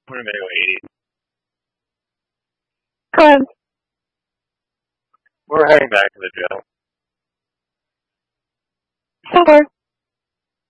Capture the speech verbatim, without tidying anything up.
We're gonna go eighty. Go ahead. We're heading back to the jail. Sounds good.